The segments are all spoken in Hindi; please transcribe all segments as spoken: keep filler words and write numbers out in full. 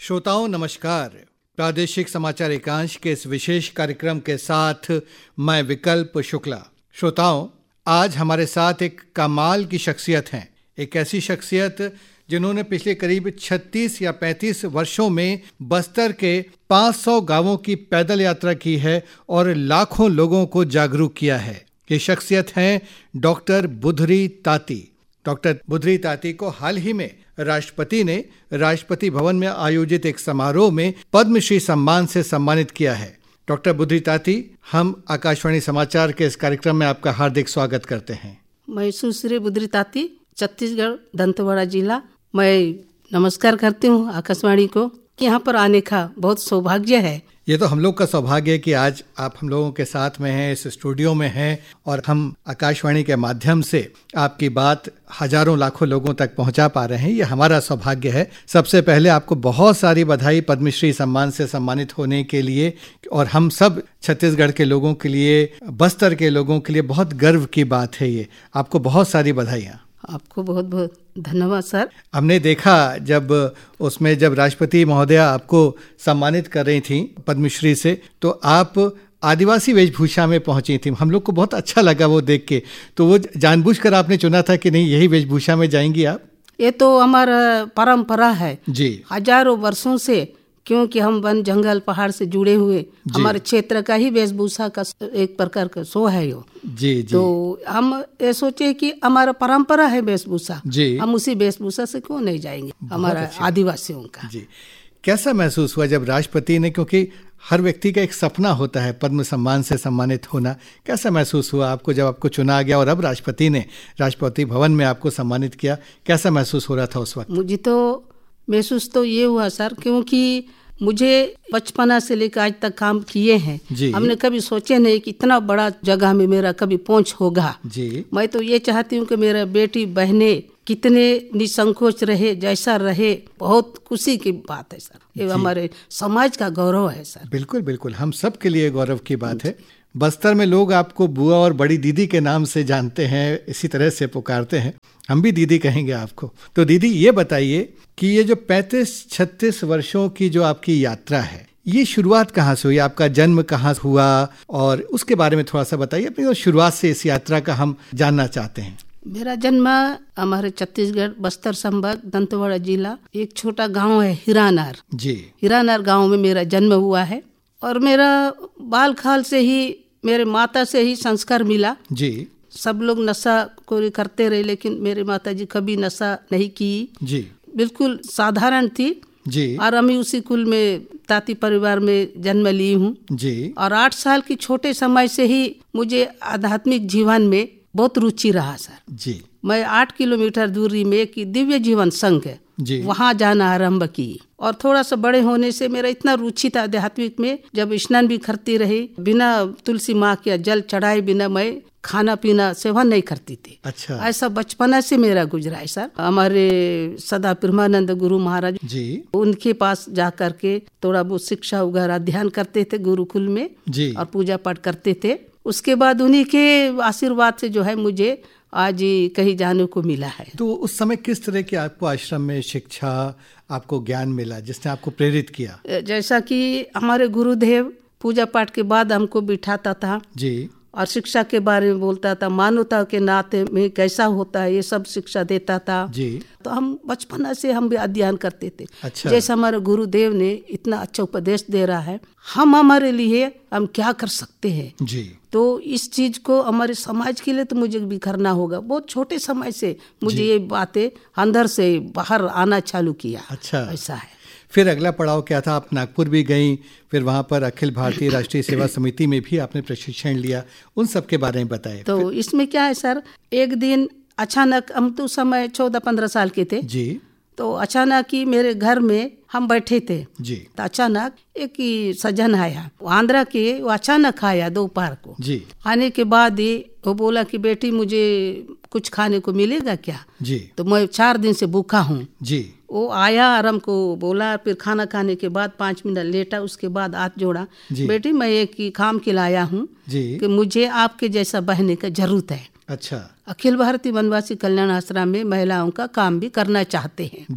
श्रोताओं नमस्कार। प्रादेशिक समाचार एकांश के इस विशेष कार्यक्रम के साथ मैं विकल्प शुक्ला। श्रोताओं, आज हमारे साथ एक कमाल की शख्सियत हैं। एक ऐसी शख्सियत जिन्होंने पिछले करीब छत्तीस या पैंतीस वर्षों में बस्तर के पाँच सौ गांवों की पैदल यात्रा की है और लाखों लोगों को जागरूक किया है। ये शख्सियत हैं डॉक्टर बुधरी ताती। डॉक्टर बुधरी ताती को हाल ही में राष्ट्रपति ने राष्ट्रपति भवन में आयोजित एक समारोह में पद्मश्री सम्मान से सम्मानित किया है। डॉक्टर बुधरी ताती, हम आकाशवाणी समाचार के इस कार्यक्रम में आपका हार्दिक स्वागत करते हैं। मैं सुश्री बुधरी ताती, छत्तीसगढ़ दंतेवाड़ा जिला। मैं नमस्कार करती हूँ आकाशवाणी को। यहाँ पर आने का बहुत सौभाग्य है। ये तो हम लोग का सौभाग्य है कि आज आप हम लोगों के साथ में हैं, इस स्टूडियो में हैं और हम आकाशवाणी के माध्यम से आपकी बात हजारों लाखों लोगों तक पहुंचा पा रहे हैं। ये हमारा सौभाग्य है। सबसे पहले आपको बहुत सारी बधाई पद्मश्री सम्मान से सम्मानित होने के लिए, और हम सब छत्तीसगढ़ के लोगों के लिए, बस्तर के लोगों के लिए बहुत गर्व की बात है। ये आपको बहुत सारी बधाइयाँ। आपको बहुत बहुत धन्यवाद सर। हमने देखा जब उसमें जब राष्ट्रपति महोदया आपको सम्मानित कर रही थी पद्मश्री से, तो आप आदिवासी वेशभूषा में पहुंची थी। हम लोग को बहुत अच्छा लगा वो देख के। तो वो जानबूझकर आपने चुना था कि नहीं, यही वेशभूषा में जाएंगी आप? ये तो हमारा परंपरा है जी, हजारों वर्षों से, क्योंकि हम वन जंगल पहाड़ से जुड़े हुए, हमारे क्षेत्र का ही वेशभूषा का एक प्रकार का शो है यो। जी जी। तो हम ये सोचे कि हमारा परंपरा है वेशभूषा, हम उसी वेशभूषा से क्यों नहीं जाएंगे, हमारा आदिवासियों का। जी, कैसा महसूस हुआ जब राष्ट्रपति ने, क्योंकि हर व्यक्ति का एक सपना होता है पद्म सम्मान से सम्मानित होना, कैसा महसूस हुआ आपको जब आपको चुना गया और अब राष्ट्रपति ने राष्ट्रपति भवन में आपको सम्मानित किया? कैसा महसूस हो रहा था उस वक्त? मुझे तो महसूस तो ये हुआ सर, क्योंकि मुझे बचपना से लेकर आज तक काम किए हैं, हमने कभी सोचे नहीं कि इतना बड़ा जगह में मेरा कभी पहुंच होगा जी। मैं तो ये चाहती हूँ कि मेरा बेटी बहने कितने निसंकोच रहे, जैसा रहे, बहुत खुशी की बात है सर। ये हमारे समाज का गौरव है सर। बिल्कुल बिल्कुल, हम सब के लिए गौरव की बात है। बस्तर में लोग आपको बुआ और बड़ी दीदी के नाम से जानते हैं, इसी तरह से पुकारते हैं। हम भी दीदी कहेंगे आपको। तो दीदी, ये बताइए कि ये जो पैंतीस छत्तीस वर्षों की जो आपकी यात्रा है, ये शुरुआत कहाँ से हुई? आपका जन्म कहाँ हुआ, और उसके बारे में थोड़ा सा बताइए। अपनी शुरुआत से इस यात्रा का हम जानना चाहते हैं। मेरा जन्म हमारे छत्तीसगढ़ बस्तर संभाग दंतेवाड़ा जिला, एक छोटा गांव है हिरानार जी। हिरानार गांव में मेरा जन्म हुआ है, और मेरा बाल खाल से ही, मेरे माता से ही संस्कार मिला जी। सब लोग नशा को करते रहे, लेकिन मेरे माता जी कभी नशा नहीं की जी। बिल्कुल साधारण थी जी। और अमी उसी कुल में ताती परिवार में जन्म ली हूँ जी। और आठ साल की छोटे समय से ही मुझे आध्यात्मिक जीवन में बहुत रुचि रहा सर जी। मैं आठ किलोमीटर दूरी में एक दिव्य जीवन संघ है जी, वहाँ जाना आरंभ की। और थोड़ा सा बड़े होने से मेरा इतना रुचि था आध्यात्मिक में, जब स्नान भी करती रही, बिना तुलसी माँ के जल चढ़ाए बिना मैं खाना पीना सेवन नहीं करती थी। अच्छा। ऐसा बचपना से मेरा गुजरा है सर। हमारे सदा प्रेमानंद गुरु महाराज जी, उनके पास जा करके थोड़ा बहुत शिक्षा वगैरह ध्यान करते थे गुरुकुल में जी, और पूजा पाठ करते थे। उसके बाद उन्हीं के आशीर्वाद से जो है मुझे आज कहीं जाने को मिला है। तो उस समय किस तरह की आपको आश्रम में शिक्षा, आपको ज्ञान मिला जिसने आपको प्रेरित किया? जैसा कि हमारे गुरुदेव पूजा पाठ के बाद हमको बिठाता था जी, और शिक्षा के बारे में बोलता था, मानवता के नाते में कैसा होता है ये सब शिक्षा देता था जी। तो हम बचपन से हम भी अध्ययन करते थे। अच्छा। जैसे हमारे गुरुदेव ने इतना अच्छा उपदेश दे रहा है, हम हमारे लिए हम क्या कर सकते हैं जी। तो इस चीज को हमारे समाज के लिए तो मुझे भी करना होगा। बहुत छोटे समय से मुझे ये बातें अंदर से बाहर आना चालू किया। अच्छा, ऐसा है। फिर अगला पड़ाव क्या था? आप नागपुर भी गई, फिर वहाँ पर अखिल भारतीय राष्ट्रीय सेवा समिति में भी आपने प्रशिक्षण लिया, उन सब के बारे में बताएं। तो फिर... इसमें क्या है सर, एक दिन अचानक, हम तो समय चौदह पंद्रह साल के थे जी, तो अचानक ही मेरे घर में हम बैठे थे जी, तो अचानक एक ही सज्जन आया आंध्रा के, वो अचानक आया दोपहर को जी। आने के बाद ही वो बोला कि बेटी मुझे कुछ खाने को मिलेगा क्या जी? तो मैं चार दिन से भूखा हूँ जी। वो आया और हमको बोला, फिर खाना खाने के बाद पाँच मिनट लेटा, उसके बाद हाथ जोड़ा, बेटी मैं एक ही काम के लाया हूँ कि मुझे आपके जैसा बहने का जरूरत है। अच्छा। अखिल भारतीय वनवासी कल्याण आश्रम में महिलाओं का काम भी करना चाहते हैं जी,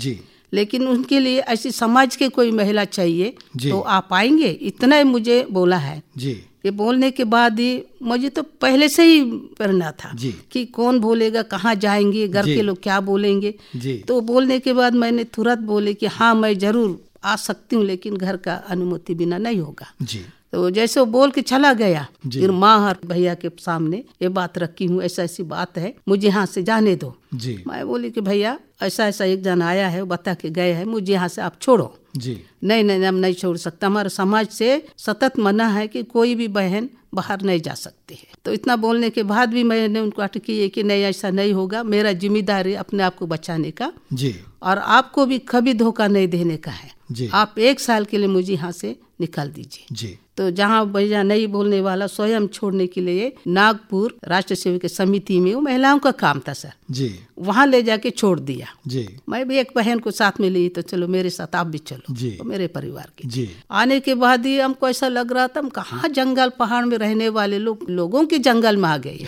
लेकिन उनके लिए ऐसी समाज के कोई महिला चाहिए तो आप आएंगे, इतना ही मुझे बोला है जी। ये बोलने के बाद ही मुझे तो पहले से ही करना था जी। कि कौन बोलेगा, कहाँ जाएंगे, घर के लोग क्या बोलेंगे जी। तो बोलने के बाद मैंने तुरंत बोले कि हाँ मैं जरूर आ सकती हूँ, लेकिन घर का अनुमति बिना नहीं होगा जी। तो जैसे वो बोल के चला गया, फिर माँ और भैया के सामने ये बात रखी हूँ, ऐसा ऐसी बात है, मुझे यहाँ से जाने दो जी। मैं बोली कि भैया ऐसा ऐसा एक जन आया है, वो बता के गए हैं, मुझे यहाँ से आप छोड़ो जी। नहीं नहीं हम नहीं छोड़ सकता, हमारे समाज से सतत मना है कि कोई भी बहन बाहर नहीं जा सकती है। तो इतना बोलने के बाद भी मैंने उनको अटकी है कि नहीं ऐसा नहीं होगा, मेरा जिम्मेदारी अपने आप को बचाने का जी। और आपको भी कभी धोखा नहीं देने का है जी। आप एक साल के लिए मुझे यहाँ से निकाल दीजिए जी। तो जहाँ भैया नहीं बोलने वाला स्वयं छोड़ने के लिए नागपुर राष्ट्र सेवक समिति में वो महिलाओं का काम था सर जी, वहाँ ले जाके छोड़ दिया जी। मैं भी एक बहन को साथ में ली, तो चलो मेरे साथ आप भी चलो जी। तो मेरे परिवार के जी। आने के बाद ही हमको ऐसा लग रहा था हम कहाँ जंगल पहाड़ में रहने वाले लोग लोगों के जंगल में आ गए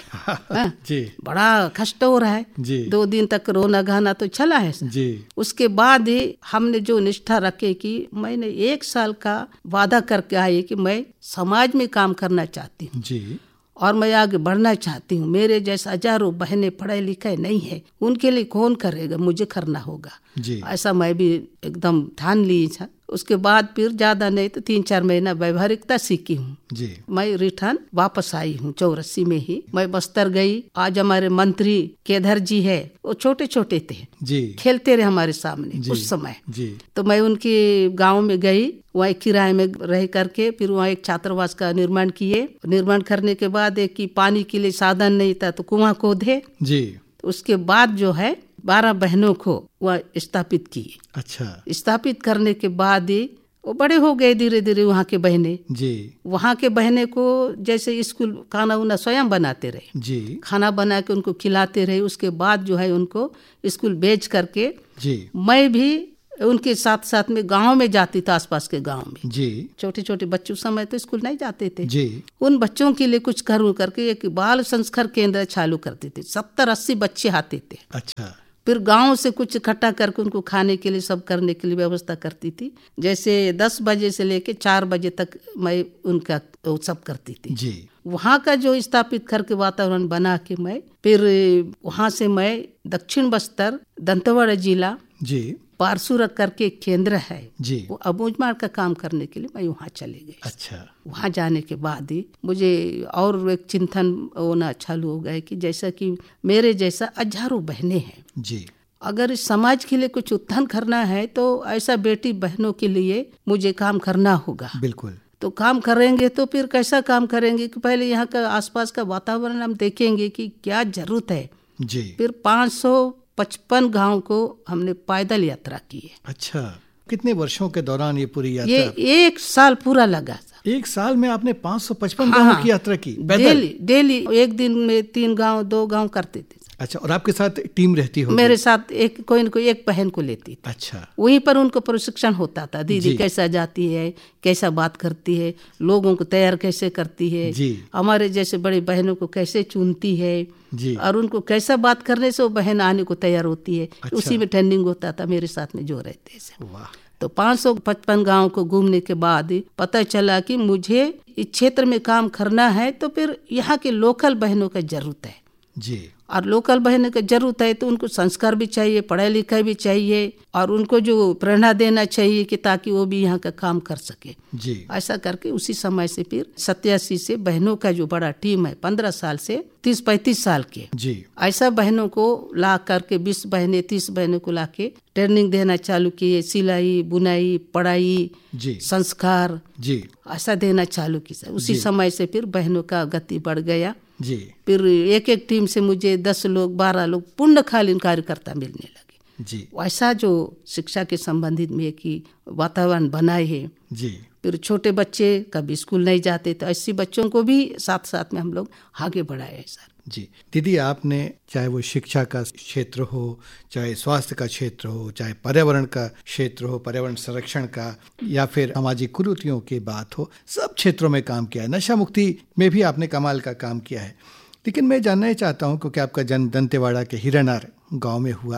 जी। बड़ा कष्ट हो रहा है जी। दो दिन तक रोना गाना तो चला है जी। उसके बाद ही हमने जो निष्ठा रखे कि मैंने एक साल का वादा करके आई कि मैं समाज में काम करना चाहती हूँ जी, और मैं आगे बढ़ना चाहती हूँ। मेरे जैसा हजारों बहनें पढ़े लिखे नहीं है, उनके लिए कौन करेगा, मुझे करना होगा जी। ऐसा मैं भी एकदम ठान ली था। उसके बाद फिर ज्यादा नहीं तो तीन चार महीना व्यवहारिकता सीखी हूँ जी। मैं रिटर्न वापस आई हूँ चौरासी में ही। मैं बस्तर गई। आज हमारे मंत्री केदार जी है, वो छोटे छोटे थे जी, खेलते रहे हमारे सामने जी, उस समय जी। तो मैं उनके गांव में गई, वहाँ किराए में रह करके फिर वहाँ एक छात्रावास का निर्माण किए। निर्माण करने के बाद एक की पानी के लिए साधन नहीं था तो कुआं खोदे जी। उसके बाद जो है बारह बहनों को वह स्थापित किए। अच्छा। स्थापित करने के बाद ही वो बड़े हो गए धीरे धीरे वहाँ के बहने जी। वहाँ के बहने को जैसे स्कूल खाना उना स्वयं बनाते रहे जी, खाना बना के उनको खिलाते रहे। उसके बाद जो है उनको स्कूल भेज करके जी, मैं भी उनके साथ साथ में गांव में जाती थी, आसपास के गांव में जी। छोटे छोटे बच्चों समय तो स्कूल नहीं जाते थे जी। उन बच्चों के लिए कुछ करूँ करके एक बाल संस्कार केंद्र चालू करते थे। सत्तर अस्सी बच्चे आते थे। अच्छा। फिर गांव से कुछ इकट्ठा करके उनको खाने के लिए सब करने के लिए व्यवस्था करती थी। जैसे दस बजे से लेके चार बजे तक मैं उनका सब करती थी जी। वहाँ का जो स्थापित करके वातावरण बना के मैं फिर वहाँ से मैं दक्षिण बस्तर दंतेवाड़ा जिला जी, पारसूर करके एक केंद्र है जी, वो अबूझमाड़ का काम करने के लिए मैं वहाँ चले गई। अच्छा। वहाँ जाने के बाद ही मुझे और एक चिंतन होना चालू हो गया कि जैसा कि मेरे जैसा हजारों बहनें हैं जी, अगर इस समाज के लिए कुछ उत्थान करना है तो ऐसा बेटी बहनों के लिए मुझे काम करना होगा। बिल्कुल। तो काम करेंगे तो फिर कैसा काम करेंगे कि पहले यहाँ का आसपास का वातावरण हम देखेंगे कि क्या जरूरत है जी। फिर पाँच सौ पचपन गांव को हमने पैदल यात्रा की है। अच्छा। कितने वर्षों के दौरान ये पूरी यात्रा? ये एक साल पूरा लगा था। एक साल में आपने पाँच सौ पचपन हाँ, गांवों की यात्रा की पैदल? डेली डेली एक दिन में तीन गांव दो गांव करते थे। अच्छा। और आपके साथ टीम रहती होगी? मेरे साथ एक कोई न कोई एक बहन को लेती थी। अच्छा। वहीं पर उनको प्रशिक्षण होता था, दीदी कैसा जाती है, कैसा बात करती है, लोगों को तैयार कैसे करती है जी, हमारे जैसे बड़ी बहनों को कैसे चुनती है जी, और उनको कैसा बात करने से वो बहन आने को तैयार होती है। अच्छा। उसी में ट्रेनिंग होता था मेरे साथ में जो रहते हैं। तो पाँच सौ पचपन गाँव को घूमने के बाद पता चला कि मुझे इस क्षेत्र में काम करना है तो फिर यहाँ के लोकल बहनों का जरूरत है जी। और लोकल बहनों की जरूरत है तो उनको संस्कार भी चाहिए, पढ़ाई लिखाई भी चाहिए, और उनको जो प्रेरणा देना चाहिए कि ताकि वो भी यहाँ का काम कर सके जी। ऐसा करके उसी समय से फिर सत्यासी से बहनों का जो बड़ा टीम है पंद्रह साल से तीस पैंतीस साल के जी, ऐसा बहनों को ला करके बीस बहने तीस बहनों को ला के ट्रेनिंग देना चालू किए। सिलाई, बुनाई, पढ़ाई जी, संस्कार जी, ऐसा देना चालू किया। उसी समय से फिर बहनों का गति बढ़ गया जी। फिर एक एक टीम से मुझे दस लोग बारह लोग पूर्णकालीन कार्यकर्ता मिलने लगे जी। वैसा जो शिक्षा के संबंधित में की वातावरण बनाए है जी। फिर छोटे बच्चे कभी स्कूल नहीं जाते तो ऐसे बच्चों को भी साथ साथ में हम लोग आगे बढ़ाए है सर जी। दीदी, आपने चाहे वो शिक्षा का क्षेत्र हो, चाहे स्वास्थ्य का क्षेत्र हो, चाहे पर्यावरण का क्षेत्र हो, पर्यावरण संरक्षण का, या फिर सामाजिक कुरीतियों की बात हो, सब क्षेत्रों में काम किया है। नशा मुक्ति में भी आपने कमाल का काम किया है। लेकिन मैं जानना चाहता हूँ, क्योंकि आपका जन्म दंतेवाड़ा के हिरनार गांव में हुआ,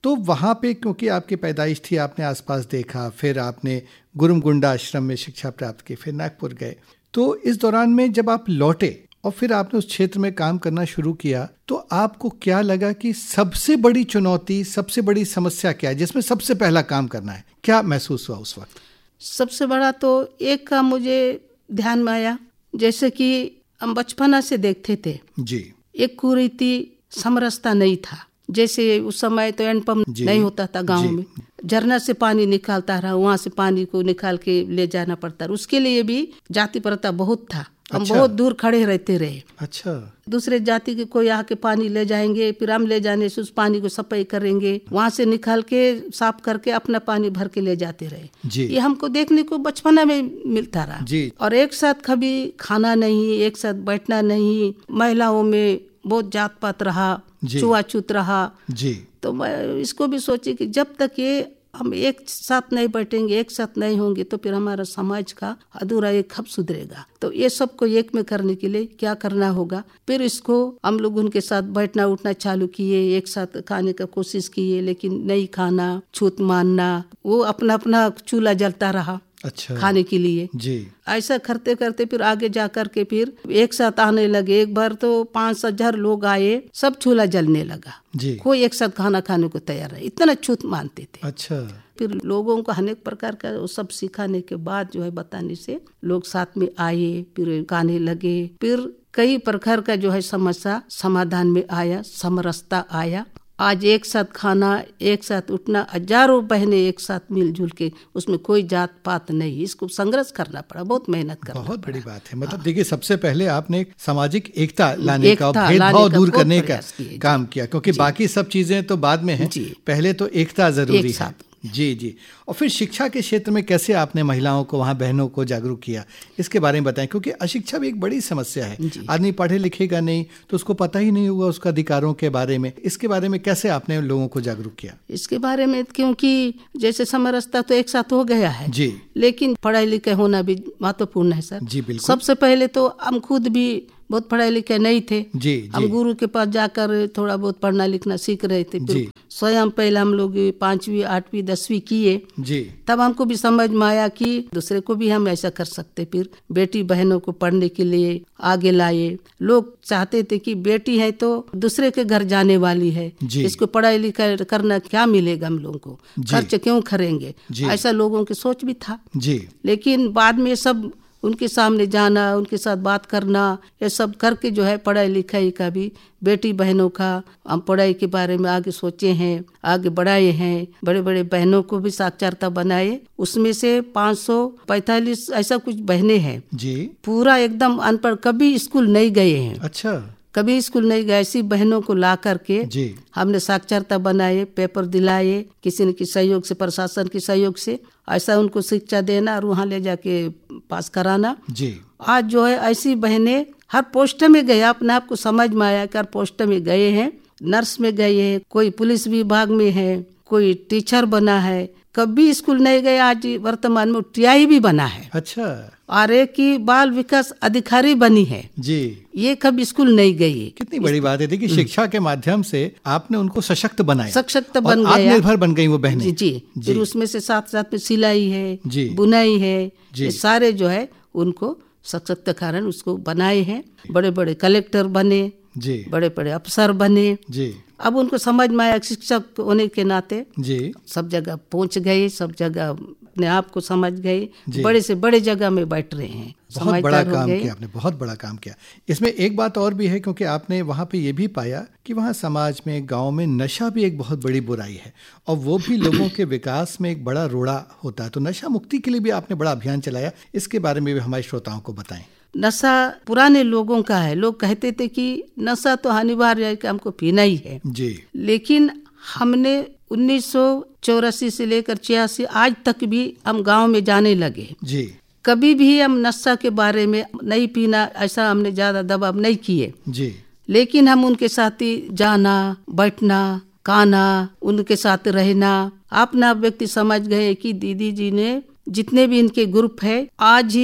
तो वहाँ पे क्योंकि आपकी पैदाइश थी, आपने आसपास देखा, फिर आपने गुरुमगुंडा आश्रम में शिक्षा प्राप्त की, फिर नागपुर गए। तो इस दौरान में जब आप लौटे और फिर आपने उस क्षेत्र में काम करना शुरू किया, तो आपको क्या लगा कि सबसे बड़ी चुनौती, सबसे बड़ी समस्या क्या है जिसमें सबसे पहला काम करना है? क्या महसूस हुआ उस वक्त? सबसे बड़ा तो एक काम मुझे ध्यान में आया, जैसे कि हम बचपना से देखते थे जी, एक कुरीति समरसता नहीं था। जैसे उस समय तो हैंडपंप नहीं होता था गांव में, झरना से पानी निकालता रहा, वहाँ से पानी को निकाल के ले जाना पड़ता रहा। उसके लिए भी जाति प्रथा बहुत था। हम अच्छा। बहुत दूर खड़े रहते रहे। अच्छा। दूसरे जाति के कोई आके पानी ले जाएंगे, फिर हम ले जाने से उस पानी को सफाई करेंगे, वहाँ से निकाल के साफ करके अपना पानी भर के ले जाते रहे जी। ये हमको देखने को बचपना में मिलता रहा जी। और एक साथ कभी खाना नहीं, एक साथ बैठना नहीं, महिलाओं में बहुत जात पात रहा, छुआछूत रहा जी। तो मैं इसको भी सोची कि जब तक ये हम एक साथ नहीं बैठेंगे, एक साथ नहीं होंगे, तो फिर हमारा समाज का अधूरा एक कब सुधरेगा। तो ये सबको एक में करने के लिए क्या करना होगा। फिर इसको हम लोग उनके साथ बैठना उठना चालू किए, एक साथ खाने का कोशिश किए, लेकिन नहीं खाना, छूत मानना, वो अपना अपना चूल्हा जलता रहा अच्छा खाने के लिए जी। ऐसा करते करते फिर आगे जा कर के फिर एक साथ आने लगे। एक बार तो पाँच हजार लोग आए, सब चूल्हा जलने लगा जी। कोई एक साथ खाना खाने को तैयार है, इतना छूत मानते थे अच्छा। फिर लोगों को अनेक प्रकार का वो सब सिखाने के बाद जो है बताने से लोग साथ में आए, फिर खाने लगे। फिर कई प्रकार का जो है समस्या समाधान में आया, समरसता आया। आज एक साथ खाना, एक साथ उठना, हजारों बहनें एक साथ मिलजुल के, उसमें कोई जात पात नहीं। इसको संघर्ष करना पड़ा, बहुत मेहनत करना बहुत बड़ी बात है। मतलब देखिए, सबसे पहले आपने सामाजिक एकता लाने का, भेदभाव दूर करने का काम किया, क्योंकि बाकी सब चीजें तो बाद में हैं, पहले तो एकता जरूरी है जी जी। और फिर शिक्षा के क्षेत्र में कैसे आपने महिलाओं को, वहाँ बहनों को जागरूक किया, इसके बारे में बताएं, क्योंकि अशिक्षा भी एक बड़ी समस्या है। आदमी पढ़े लिखेगा नहीं तो उसको पता ही नहीं होगा उसका अधिकारों के बारे में। इसके बारे में कैसे आपने लोगों को जागरूक किया? इसके बारे में क्योंकि जैसे समरसता तो एक साथ हो गया है जी, लेकिन पढ़ाई लिखाई होना भी महत्वपूर्ण है सर जी। बिल्कुल। सबसे पहले तो हम खुद भी बहुत पढ़ाई लिखे नहीं थे जी, हम जी। गुरु के पास जाकर थोड़ा बहुत पढ़ना लिखना सीख रहे थे। फिर स्वयं पहले हम लोग पांचवी आठवीं दसवीं किए जी। तब हमको भी समझ में आया कि दूसरे को भी हम ऐसा कर सकते। फिर बेटी बहनों को पढ़ने के लिए आगे लाए। लोग चाहते थे कि बेटी है तो दूसरे के घर जाने वाली है, इसको पढ़ाई लिखाई करना क्या मिलेगा, हम लोगों को खर्च क्यों करेंगे, ऐसा लोगों की सोच भी था जी। लेकिन बाद में सब उनके सामने जाना, उनके साथ बात करना, ये सब करके जो है पढ़ाई लिखाई का भी, बेटी बहनों का हम पढ़ाई के बारे में आगे सोचे हैं, आगे बढ़ाए हैं। बड़े बड़े बहनों को भी साक्षरता बनाए। उसमें से पाँच सौ पैंतालीस ऐसा कुछ बहनें हैं जी, पूरा एकदम अनपढ़, कभी स्कूल नहीं गए हैं अच्छा, कभी स्कूल नहीं गए। ऐसी बहनों को ला करके जी। हमने साक्षरता बनाए, पेपर दिलाए, किसी न किसी सहयोग से, प्रशासन के सहयोग से, ऐसा उनको शिक्षा देना और वहाँ ले जाके पास कराना जी। आज जो है ऐसी बहनें हर पोस्ट में गए, अपने आप को समझ में आया कि हर पोस्ट में गए हैं, नर्स में गए हैं, कोई पुलिस विभाग में है, कोई टीचर बना है, कभी स्कूल नहीं गए, आज वर्तमान में टीआई भी बना है अच्छा, और एक की बाल विकास अधिकारी बनी है जी। ये कभी स्कूल नहीं गई। कितनी बड़ी बात है। देखिए, शिक्षा के माध्यम से आपने उनको सशक्त बनाया, सशक्त बन गए, आत्मनिर्भर बन गई वो बहनें जी, जी।, जी। फिर उसमें से साथ साथ में सिलाई है जी, बुनाई है, ये सारे जो है उनको सशक्त कारण उसको बनाए हैं। बड़े बड़े कलेक्टर बने जी, बड़े बड़े अफसर बने जी। अब उनको समझ में आया, शिक्षक होने के नाते जी, सब जगह पहुंच गए, सब जगह अपने आप को समझ गए, बड़े से बड़े जगह में बैठ रहे हैं। बहुत बड़ा काम किया आपने, बहुत बड़ा काम किया। इसमें एक बात और भी है, क्योंकि आपने वहाँ पे ये भी पाया कि वहाँ समाज में, गांव में नशा भी एक बहुत बड़ी बुराई है, और वो भी लोगों के विकास में एक बड़ा रोड़ा होता है। तो नशा मुक्ति के लिए भी आपने बड़ा अभियान चलाया, इसके बारे में भी हमारे श्रोताओं को बताएं। नशा पुराने लोगों का है, लोग कहते थे कि नशा तो अनिवार्य है कि हमको पीना ही है जी। लेकिन हमने उन्नीस सौ चौरासी से लेकर छियासी आज तक भी हम गांव में जाने लगे जी। कभी भी हम नशा के बारे में नहीं पीना, ऐसा हमने ज्यादा दबाव नहीं किए जी। लेकिन हम उनके साथ ही जाना, बैठना, खाना, उनके साथ रहना। अपना व्यक्ति समझ गए कि दीदी जी ने जितने भी इनके ग्रुप है, आज ही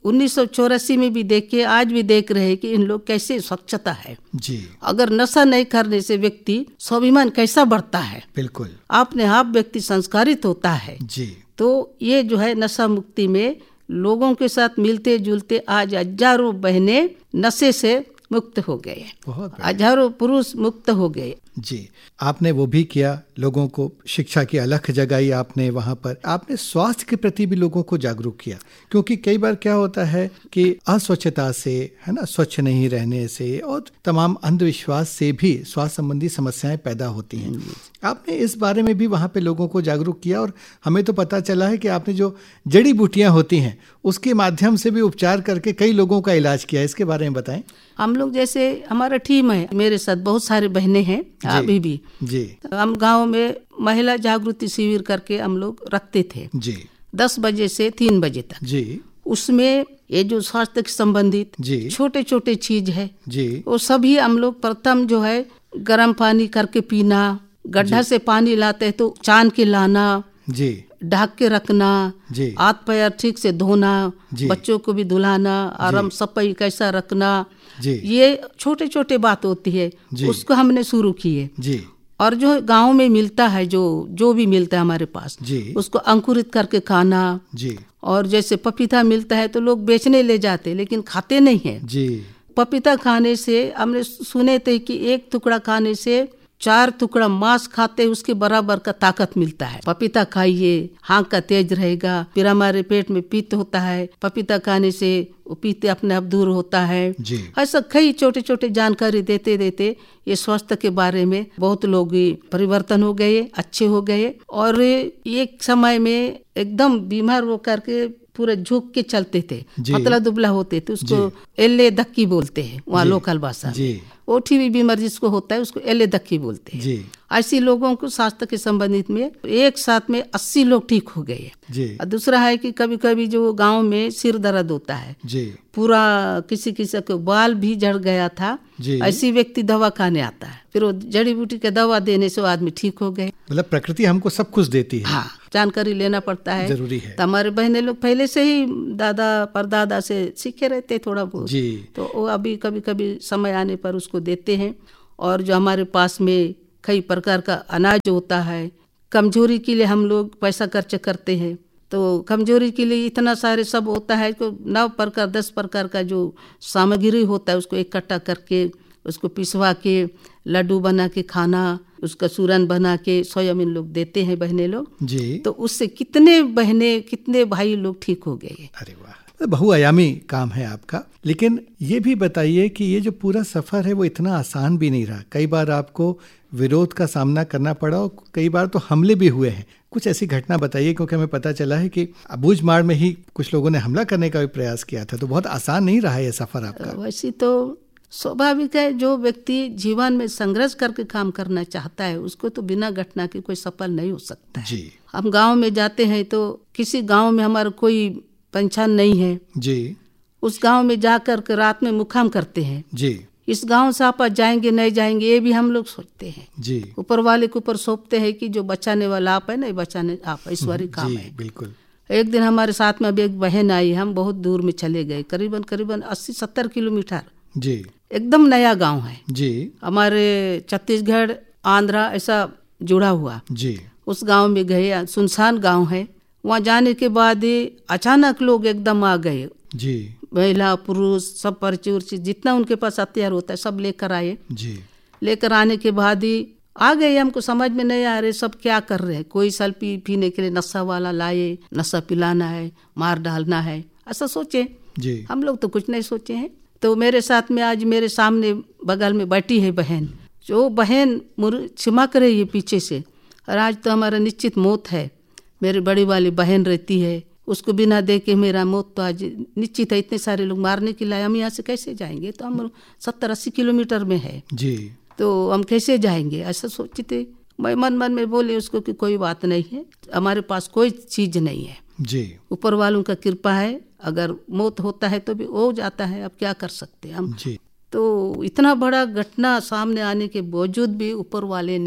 उन्नीस सौ चौरासी में भी देखे, आज भी देख रहे हैं कि इन लोग कैसे स्वच्छता है जी। अगर नशा नहीं करने से व्यक्ति स्वाभिमान कैसा बढ़ता है, बिल्कुल अपने आप व्यक्ति संस्कारित होता है जी। तो ये जो है नशा मुक्ति में लोगों के साथ मिलते जुलते आज हजारों बहनें नशे से मुक्त हो गए, हजारों पुरुष मुक्त हो गए जी। आपने वो भी किया, लोगों को शिक्षा की अलख जगाई आपने, वहाँ पर आपने स्वास्थ्य के प्रति भी लोगों को जागरूक किया, क्योंकि कई बार क्या होता है कि अस्वच्छता से, है ना, स्वच्छ नहीं रहने से और तमाम अंधविश्वास से भी स्वास्थ्य संबंधी समस्याएं पैदा होती हैं। आपने इस बारे में भी वहाँ पे लोगों को जागरूक किया और हमें तो पता चला है कि आपने जो जड़ी बूटियां होती हैं उसके माध्यम से भी उपचार करके कई लोगों का इलाज किया, इसके बारे में बताएं। हम लोग जैसे हमारा टीम है, मेरे साथ बहुत सारे बहनें हैं अभी भी जी। हम गांव में महिला जागृति शिविर करके हम लोग रखते थे जी, दस बजे से तीन बजे तक जी। उसमें ये जो स्वास्थ्य से संबंधित छोटे छोटे चीज है जी, वो सभी हम लोग प्रथम जो है गर्म पानी करके पीना, गड्ढा से पानी लाते हैं तो छान के लाना जी, ढक के रखना जी, हाथ पैर ठीक से धोना, बच्चों को भी धुलाना, आराम सफाई कैसा रखना जी। ये छोटे छोटे बात होती है, उसको हमने शुरू किए जी। और जो गांव में मिलता है, जो जो भी मिलता है हमारे पास जी, उसको अंकुरित करके खाना जी। और जैसे पपीता मिलता है तो लोग बेचने ले जाते लेकिन खाते नहीं है जी। पपीता खाने से हमने सुने थे कि एक टुकड़ा खाने से चार टुकड़ा मांस खाते उसके बराबर का ताकत मिलता है। पपीता खाइए, हाँक का तेज रहेगा, फिर हमारे पेट में पित्त होता है, पपीता खाने से वो पित्त अपने आप दूर होता है जी। ऐसा कई छोटे छोटे जानकारी देते देते ये स्वास्थ्य के बारे में बहुत लोग परिवर्तन हो गए, अच्छे हो गए। और एक समय में एकदम बीमार होकर के पूरे झुक के चलते थे, पतला दुबला होते थे, उसको एले दक्की बोलते हैं वहाँ लोकल भाषा में। ओटीवी बीमार जिसको होता है उसको एले दक्की बोलते हैं। ऐसी लोगों को स्वास्थ्य के संबंधित में एक साथ में अस्सी लोग ठीक हो गए। और दूसरा है कि कभी कभी जो गांव में सिर दर्द होता है जी, पूरा किसी किसी को बाल भी झड़ गया था, ऐसी व्यक्ति दवा खाने आता है, फिर वो जड़ी बूटी के दवा देने से वो आदमी ठीक हो गए। मतलब प्रकृति हमको सब कुछ देती है। हाँ, जानकारी लेना पड़ता है, जरूरी है। तो हमारे बहने लोग पहले से ही दादा परदादा से सीखे रहते थोड़ा बहुत जी, तो वो अभी कभी कभी समय आने पर उसको देते हैं। और जो हमारे पास में कई प्रकार का अनाज होता है, कमजोरी के लिए हम लोग पैसा खर्च करते हैं, तो कमजोरी के लिए इतना सारे सब होता है कि नौ प्रकार दस प्रकार का जो सामग्री होता है उसको इकट्ठा करके उसको पिसवा के लड्डू बना के खाना, उसका सूरन बना के स्वयं इन लोग देते हैं बहने लोग जी। तो उससे कितने बहने कितने भाई लोग ठीक हो गए। अरे वाह, बहुआयामी काम है आपका। लेकिन ये भी बताइए कि ये जो पूरा सफर है वो इतना आसान भी नहीं रहा, कई बार आपको विरोध का सामना करना पड़ा और कई बार तो हमले भी हुए हैं। कुछ ऐसी घटना बताइए, क्योंकि हमें पता चला है कि अबूझमाड़ में ही कुछ लोगों ने हमला करने का भी प्रयास किया था, तो बहुत आसान नहीं रहा ये सफर आपका। वैसे तो स्वाभाविक है, जो व्यक्ति जीवन में संघर्ष करके काम करना चाहता है उसको तो बिना घटना के कोई सफल नहीं हो सकता है जी। हम गांव में जाते हैं तो किसी गांव में हमारा कोई पहचान नहीं है जी, उस गांव में जाकर के रात में मुकाम करते हैं जी। इस गांव से आप जाएंगे नहीं जाएंगे ये भी हम लोग सोचते हैं जी। ऊपर वाले के ऊपर सौंपते हैं कि जो बचाने वाला आप है ना, बचाने आप ईश्वरी काम है। बिल्कुल। एक दिन हमारे साथ में अभी एक बहन आई, हम बहुत दूर में चले गए, करीबन करीबन अस्सी सत्तर किलोमीटर जी, एकदम नया गांव है जी, हमारे छत्तीसगढ़ आंध्रा ऐसा जुड़ा हुआ जी। उस गांव में गए, सुनसान गांव है। वहाँ जाने के बाद अचानक लोग एकदम आ गए जी, महिला पुरुष सब परिचय जितना उनके पास हथियार होता है सब लेकर आए जी। लेकर आने के बाद ही आ गए, हमको समझ में नहीं आ रहे सब क्या कर रहे हैं। कोई सल्फी पीने के लिए नशा वाला लाए, नशा पिलाना है, मार डालना है, ऐसा सोचे जी। हम लोग तो कुछ नहीं सोचे हैं। तो मेरे साथ में आज मेरे सामने बगल में बैठी है बहन, जो बहन छिमक रही है पीछे से, और आज तो हमारा निश्चित मौत है। मेरी बड़ी वाली बहन रहती है, उसको बिना देखे मेरा मौत तो आज निश्चित है। इतने सारे लोग मारने के लिए हम यहाँ से कैसे जाएंगे, तो हम सत्तर अस्सी किलोमीटर में है जी, तो हम कैसे जाएंगे, ऐसा सोचते। मैं मन मन में बोले उसको कि कोई बात नहीं है, हमारे पास कोई चीज नहीं है जी, ऊपर वालों का कृपा है, अगर मौत होता है तो भी हो जाता है, अब क्या कर सकते हैं हम जी। तो इतना बड़ा घटना सामने आने के बावजूद भी ऊपर वाले ने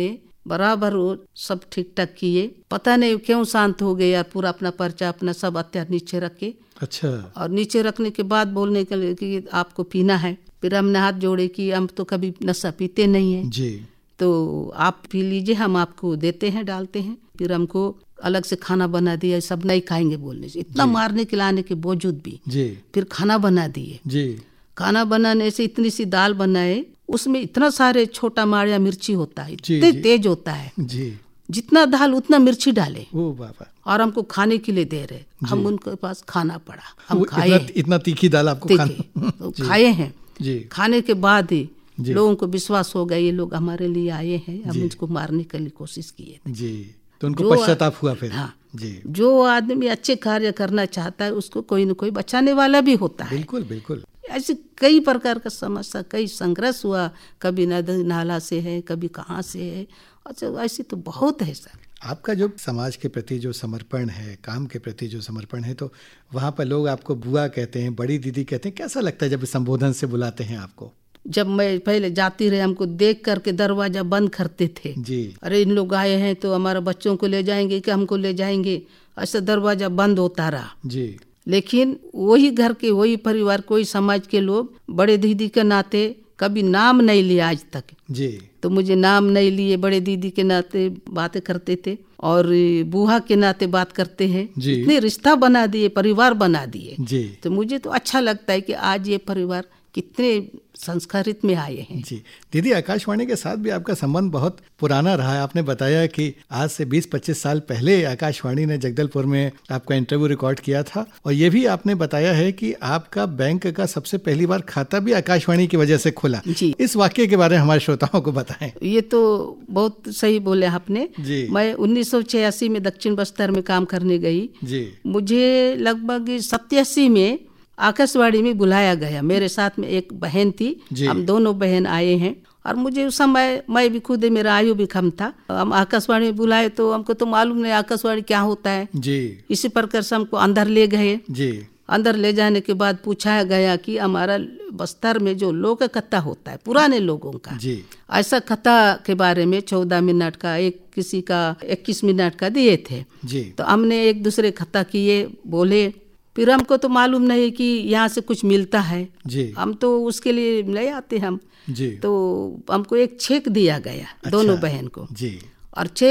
बराबर वो सब ठीक ठाक किए। पता नहीं क्यों शांत हो गए यार, पूरा अपना पर्चा अपना सब हथियार नीचे रखे। अच्छा। और नीचे रखने के बाद बोलने के लिए कि आपको पीना है। फिर हमने हाथ जोड़े कि हम तो कभी नशा पीते नहीं है जी, तो आप पी लीजिए, हम आपको देते हैं, डालते हैं। फिर हमको अलग से खाना बना दिया, सब नहीं खाएंगे बोलने से, इतना मारने खिलाने के बावजूद भी जी। फिर खाना बना दिए जी। खाना बनाने से इतनी सी दाल बनाए, उसमें इतना सारे छोटा मारिया मिर्ची होता है, इतने तेज होता है जी। जितना दाल उतना मिर्ची डाले ओ बाबा, और हमको खाने के लिए दे रहे। हम उनके पास खाना पड़ा, हम खाए इतना, इतना तीखी दाल आपको खाना तो खाए हैं जी। खाने के बाद ही लोगों को विश्वास हो गया ये लोग हमारे लिए आए हैं, हम इसको मारने के लिए कोशिश किए जी। तो उनको पश्चाताप हुआ फिर। हाँ जी। जो आदमी अच्छे कार्य करना चाहता है उसको कोई न कोई बचाने वाला भी होता है। बिल्कुल बिल्कुल। ऐसे कई प्रकार का समस्या, कई संघर्ष हुआ, कभी नदी नाला से है, कभी कहाँ से है। अच्छा, ऐसे तो बहुत है सर। आपका जो समाज के प्रति जो समर्पण है, काम के प्रति जो समर्पण है, तो वहाँ पर लोग आपको बुआ कहते हैं, बड़ी दीदी कहते हैं, कैसा लगता है जब संबोधन से बुलाते हैं आपको? जब मैं पहले जाती रहे, हमको देख करके दरवाजा बंद करते थे जी। अरे इन लोग आए हैं तो हमारे बच्चों को ले जाएंगे कि हमको ले जाएंगे, ऐसा दरवाजा बंद होता रहा जी। लेकिन वही घर के, वही परिवार, कोई समाज के लोग बड़े दीदी के नाते कभी नाम नहीं लिया आज तक जी। तो मुझे नाम नहीं लिए, बड़े दीदी के नाते बातें करते थे और बुआ के नाते बात करते हैं। इतने रिश्ता बना दिए, परिवार बना दिए जी। तो मुझे तो अच्छा लगता है कि आज ये परिवार कितने संस्कारित में आए हैं जी। दीदी, आकाशवाणी के साथ भी आपका संबंध बहुत पुराना रहा है। आपने बताया कि आज से बीस पच्चीस साल पहले आकाशवाणी ने जगदलपुर में आपका इंटरव्यू रिकॉर्ड किया था, और ये भी आपने बताया है कि आपका बैंक का सबसे पहली बार खाता भी आकाशवाणी की वजह से खुला जी। इस वाक्य के बारे में हमारे श्रोताओं को बताएं। ये तो बहुत सही बोले आपने जी। मैं उन्नीस सौ छियासी में दक्षिण बस्तर में काम करने गई जी। मुझे लगभग सत्यासी में आकाशवाणी में बुलाया गया। मेरे साथ में एक बहन थी, हम दोनों बहन आए हैं, और मुझे उस समय, मैं भी खुद, मेरा आयु भी कम था, हम आकाशवाणी में बुलाए तो हमको तो मालूम नहीं आकाशवाणी क्या होता है जी। इसी प्रकार से हमको अंदर ले गए जी। अंदर ले जाने के बाद पूछा गया कि हमारा बस्तर में जो लोक कथा होता है पुराने लोगों का जी। ऐसा कथा के बारे में चौदह मिनट का, एक किसी का इक्कीस मिनट का दिए थे जी। तो हमने एक दूसरे कथा किए, बोले। फिर हमको तो मालूम नहीं कि यहाँ से कुछ मिलता है जी। हम तो उसके लिए नहीं आते हम जी। तो हमको एक चेक दिया गया अच्छा। दोनों बहन को जी। और चेक